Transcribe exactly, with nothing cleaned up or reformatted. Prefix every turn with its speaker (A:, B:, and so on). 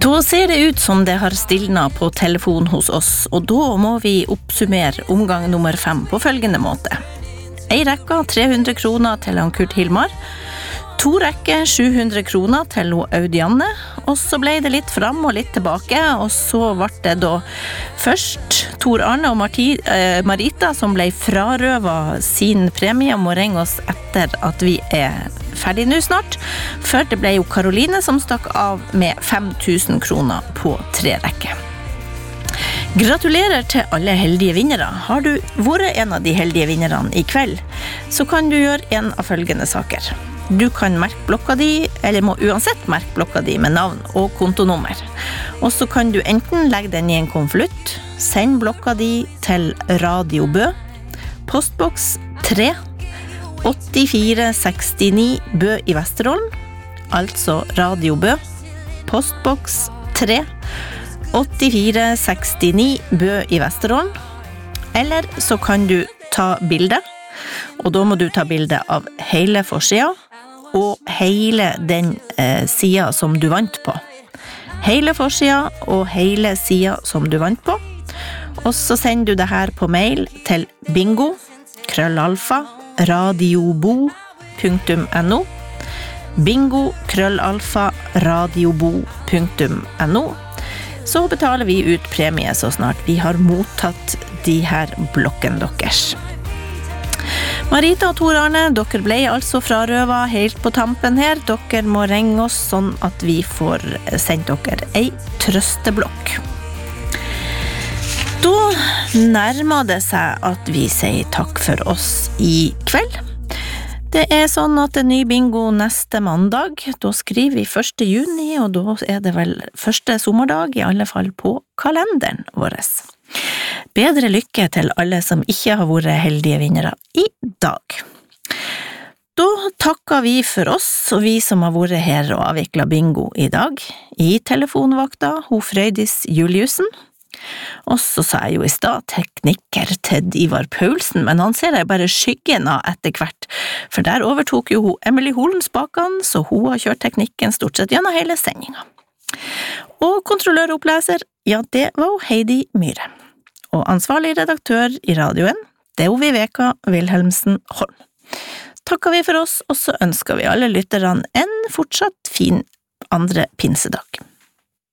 A: Da ser det ut som det har stilnet på telefon hos oss, og da må vi oppsummere omgang nummer fem på følgende måte. Ei rekke tre hundre kroner til han Kurt Hilmar, to rekke sju hundre kroner til Audianne, og så ble det litt fram og litt tilbake, og så ble det da først Tor Arne og Marti, eh, Marita som ble frarøvet sin premie og må ringe oss etter at vi er ferdig nå snart, før det ble jo Karoline som stakk av med fem tusen kroner på tre rekke. Gratulerer til alle heldige vinnere. Har du vært en av de heldige vinnerne i kveld, så kan du gjøre en av følgende saker. Du kan merke blokka di, eller må uansett merke blokka di med navn og kontonummer. Og så kan du enten legge den i en konvolutt, send blokka di til Radio Bø, postboks tre åttifire sekstini Bø i Vesterålen, altså Radio Bø, postboks tre åttifire sekstini Bø i Vesterålen, eller så kan du ta bilde, og da må du ta bilde av hele forsida, og hele den eh, sida som du vant på. Hele forsida og hele sida som du vant på. Og så sender du det her på mail til bingo, krøllalfa, radiobo punktum no, bingo, krøllalfa, radiobo punktum no. Så betaler vi ut premie så snart vi har mottatt de her blokken deres. Marita og Tor Arne, dere ble altså frarøvet helt på tampen her. Dere må ringe oss sånn at vi får sendt dere ei trøsteblokk. Da nærmer det seg at vi sier takk for oss i kveld. Det er sånn at det er ny bingo neste mandag. Da skriver vi første juni, og da er det vel første sommerdag, i alle fall på kalenderen vår. Bedre lykke til alle som ikke har vært heldige vinnere i dag. Da takker vi for oss, og vi som har vært her og avviklet bingo i dag. I telefonvakta, ho Frøydis Juliussen. Og så sa jeg jo i stad teknikker Ted Ivar Paulsen, men han ser jeg bare skyggen av etter hvert, for der overtok jo hun Emily Holen spaken, så hun har kjørt teknikken stort sett gjennom hele sendinga. Og kontrolløroppleser, ja, det var jo Heidi Myhre. Og ansvarlig redaktør i radioen, det er Viveka Wilhelmsen Holm. Takker vi for oss, og så ønsker vi alle lytterne en fortsatt fin andre pinsedag.